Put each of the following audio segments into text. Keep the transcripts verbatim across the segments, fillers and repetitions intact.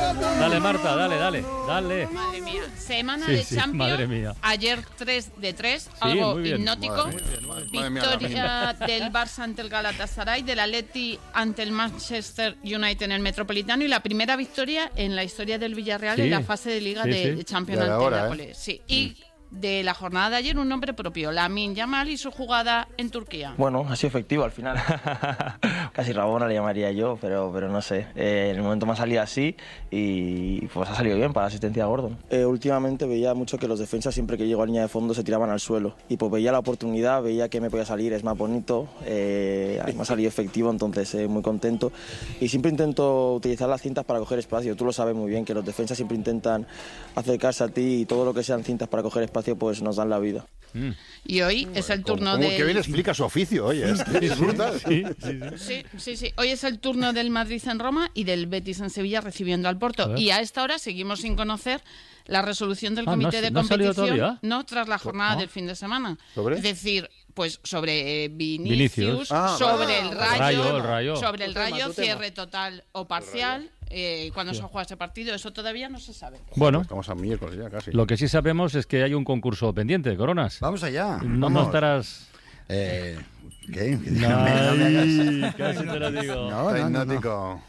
Dale, Marta, dale, dale, dale. Madre mía, semana Sí, de sí, Champions. madre mía. Ayer tres de tres, Sí, algo muy bien. hipnótico. Madre mía, madre mía, Victoria del Barça ante el Galatasaray, del Atleti ante el Manchester United en el Metropolitano y la primera victoria en la historia del Villarreal Sí, en la fase de Liga sí, de, sí. de Champions Ya era ante el hora, ¿eh? Nápoles. Sí, y de la jornada de ayer un nombre propio, Lamine Yamal y su jugada en Turquía. Bueno, ha sido efectivo al final. Casi Rabona le llamaría yo, pero, pero no sé. Eh, en el momento me ha salido así y pues ha salido bien para la asistencia de Gordon. Eh, últimamente veía mucho que los defensas siempre que llego a línea de fondo se tiraban al suelo. Y pues veía la oportunidad, veía que me podía salir, es más bonito, eh, me ha salido efectivo, entonces eh, muy contento. Y siempre intento utilizar las cintas para coger espacio. Tú lo sabes muy bien, que los defensas siempre intentan acercarse a ti y todo lo que sean cintas para coger espacio pues nos dan la vida. Mm. Y hoy es el turno ¿Cómo del... que bien explica su oficio, oye? Es que es brutal. Sí, sí, sí. Sí, sí, sí. Hoy es el turno del Madrid en Roma y del Betis en Sevilla recibiendo al A Porto. ver. Y a esta hora seguimos sin conocer la resolución del Ah, comité ¿no ha- de no ha salido competición, todavía? no tras la jornada Ah. del fin de semana. ¿Sobre? Es decir, pues sobre eh, Vinicius, Vinicius. Ah, sobre vale. el El rayo, Rayo, el Rayo. sobre el Tu tema, rayo, tu tema. cierre total o parcial, eh, cuando se juega ese partido, eso todavía no se sabe. Bueno, Estamos a miércoles ya casi. lo que sí sabemos es que hay un concurso pendiente, Coronas. Vamos allá. No, no vamos. estarás... Eh, ¿Qué? Que no me- no me hagas- Ay, casi te lo digo. No, Está no, no, no. hipnótico.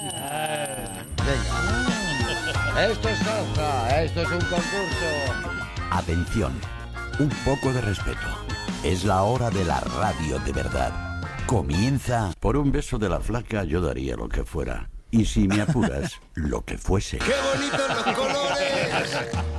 Venga. Esto es Jauja, esto es un concurso. Atención, un poco de respeto. Es la hora de la radio de verdad. Comienza. Por un beso de la flaca yo daría lo que fuera. Y si me apuras, lo que fuese. ¡Qué bonitos los colores!